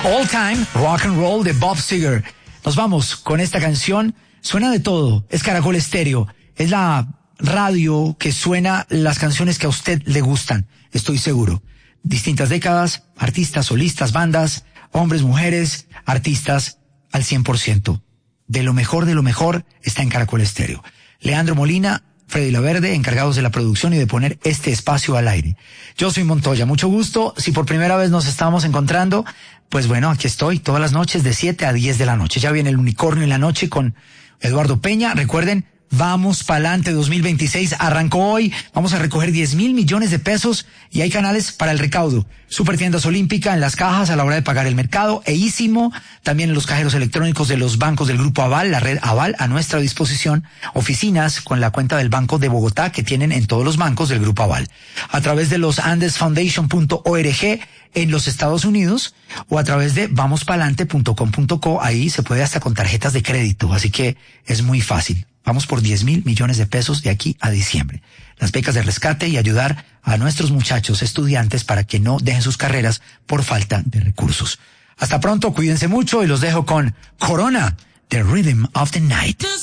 All Time Rock and Roll de Bob Seger. Nos vamos con esta canción. Suena de todo. Es Caracol Estéreo. Es la radio que suena las canciones que a usted le gustan. Estoy seguro. Distintas décadas, artistas, solistas, bandas, hombres, mujeres, artistas al 100%. De lo mejor está en Caracol Estéreo. Leandro Molina, Freddy Laverde, encargados de la producción y de poner este espacio al aire. Yo soy Montoya, mucho gusto. Si por primera vez nos estamos encontrando, pues bueno, aquí estoy todas las noches de 7 a 10 de la noche. Ya viene el Unicornio en la noche con Eduardo Peña. Recuerden, vamos pa'lante 2026. Arrancó hoy. Vamos a recoger 10,000 millones de pesos y hay canales para el recaudo. Supertiendas Olímpica en las cajas a la hora de pagar el mercado. Ísimo, también en los cajeros electrónicos de los bancos del Grupo Aval, la red Aval a nuestra disposición. Oficinas con la cuenta del Banco de Bogotá que tienen en todos los bancos del Grupo Aval. A través de los andesfoundation.org en los Estados Unidos o a través de vamospalante.com.co. Ahí se puede hasta con tarjetas de crédito. Así que es muy fácil. Vamos por 10,000 millones de pesos de aquí a diciembre. Las becas de rescate y ayudar a nuestros muchachos estudiantes para que no dejen sus carreras por falta de recursos. Hasta pronto, cuídense mucho y los dejo con Corona, The Rhythm of the Night.